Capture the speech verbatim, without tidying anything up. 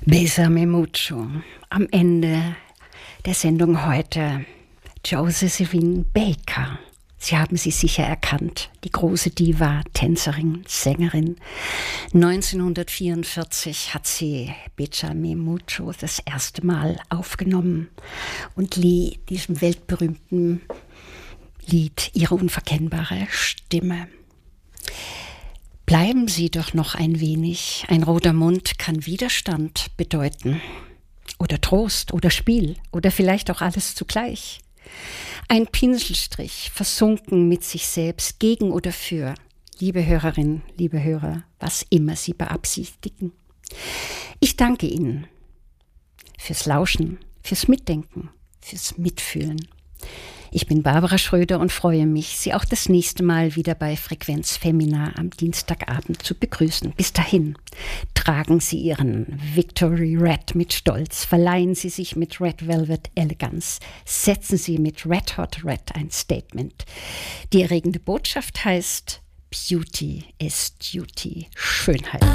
Bésame mucho. Am Ende der Sendung heute Josephine Baker. Sie haben sie sicher erkannt, die große Diva, Tänzerin, Sängerin. neunzehnhundertvierundvierzig hat sie Bésame mucho das erste Mal aufgenommen und lieh diesem weltberühmten Lied ihre unverkennbare Stimme. Bleiben Sie doch noch ein wenig. Ein roter Mund kann Widerstand bedeuten. Oder Trost oder Spiel oder vielleicht auch alles zugleich. Ein Pinselstrich, versunken mit sich selbst, gegen oder für. Liebe Hörerinnen, liebe Hörer, was immer Sie beabsichtigen. Ich danke Ihnen fürs Lauschen, fürs Mitdenken, fürs Mitfühlen. Ich bin Barbara Schröder und freue mich, Sie auch das nächste Mal wieder bei Frequenz Femina am Dienstagabend zu begrüßen. Bis dahin, tragen Sie Ihren Victory Red mit Stolz, verleihen Sie sich mit Red Velvet Eleganz, setzen Sie mit Red Hot Red ein Statement. Die erregende Botschaft heißt Beauty is Duty, Schönheit.